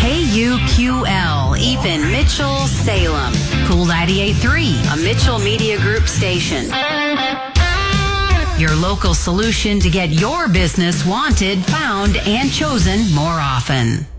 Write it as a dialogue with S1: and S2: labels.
S1: KUQL, Ethan Mitchell, Salem. Cool 98.3, a Mitchell Media Group station. Your local solution to get your business wanted, found, and chosen more often.